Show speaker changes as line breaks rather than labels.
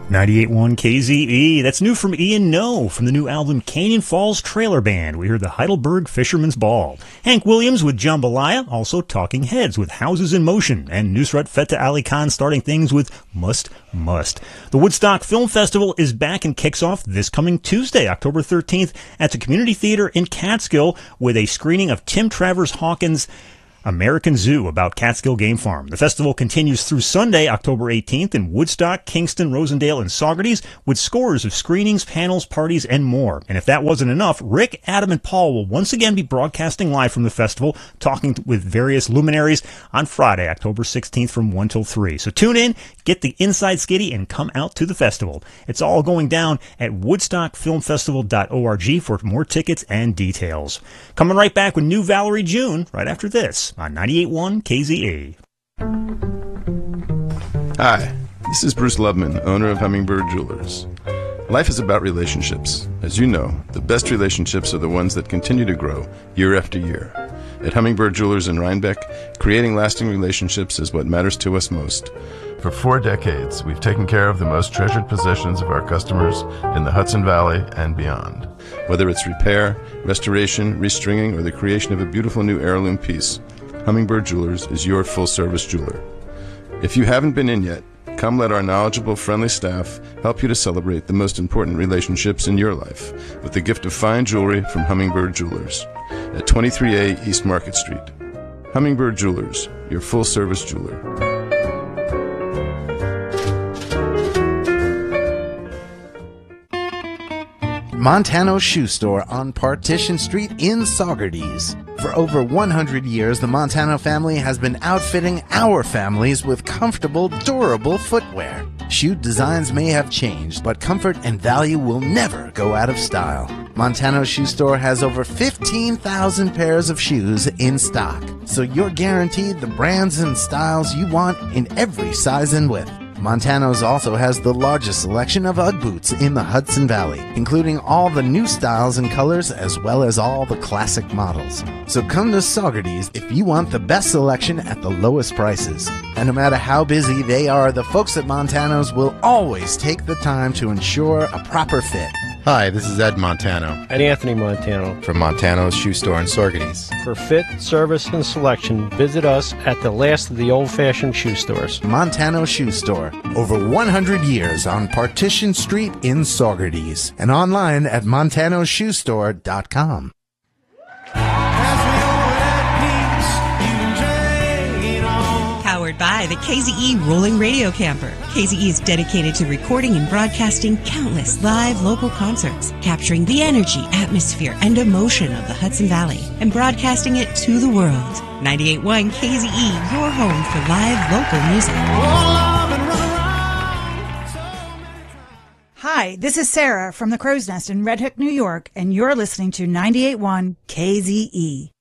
98.1 KZE. That's new from Ian No from the new album Canyon Falls Trailer Band. We heard the Heidelberg Fisherman's Ball. Hank Williams with Jambalaya, also Talking Heads with Houses in Motion, and Nusrat Fateh Ali Khan starting things with Must. The Woodstock Film Festival is back and kicks off this coming Tuesday, October 13th at the Community Theater in Catskill with a screening of Tim Travers Hawkins' American Zoo about Catskill Game Farm. The festival continues through Sunday, October 18th in Woodstock, Kingston, Rosendale, and Saugerties with scores of screenings, panels, parties, and more. And if that wasn't enough, Rick, Adam, and Paul will once again be broadcasting live from the festival, talking with various luminaries on Friday, October 16th from 1 till 3. So tune in, get the inside skitty, and come out to the festival. It's all going down at woodstockfilmfestival.org for more tickets and details. Coming right back with new Valerie June right after this on 98.1 KZE.
Hi, this is Bruce Lubman, owner of Hummingbird Jewelers. Life is about relationships. As you know, the best relationships are the ones that continue to grow year after year. At Hummingbird Jewelers in Rhinebeck, creating lasting relationships is what matters to us most. For 4 decades, we've taken care of the most treasured possessions of our customers in the Hudson Valley and beyond. Whether it's repair, restoration, restringing, or the creation of a beautiful new heirloom piece, Hummingbird Jewelers is your full-service jeweler. If you haven't been in yet, come let our knowledgeable, friendly staff help you to celebrate the most important relationships in your life with the gift of fine jewelry from Hummingbird Jewelers at 23A East Market Street. Hummingbird Jewelers, your full-service jeweler.
Montano's Shoe Store on Partition Street in Saugerties. For over 100 years, the Montano family has been outfitting our families with comfortable, durable footwear. Shoe designs may have changed, but comfort and value will never go out of style. Montano's Shoe Store has over 15,000 pairs of shoes in stock, so you're guaranteed the brands and styles you want in every size and width. Montano's also has the largest selection of Ugg boots in the Hudson Valley, including all the new styles and colors as well as all the classic models. So come to Saugerties if you want the best selection at the lowest prices. And no matter how busy they are, the folks at Montano's will always take the time to ensure a proper fit.
Hi, this is Ed Montano.
And Anthony Montano.
From Montano's Shoe Store in Saugerties.
For fit, service, and selection, visit us at the last of the old-fashioned shoe stores.
Montano's Shoe Store. Over 100 years on Partition Street in Saugerties. And online at montanoshoestore.com.
Powered by the KZE Rolling Radio Camper. KZE is dedicated to recording and broadcasting countless live local concerts, capturing the energy, atmosphere, and emotion of the Hudson Valley, and broadcasting it to the world. 98.1 KZE, your home for live local music.
Hi, this is Sarah from the Crow's Nest in Red Hook, New York, and you're listening to 98.1 KZE.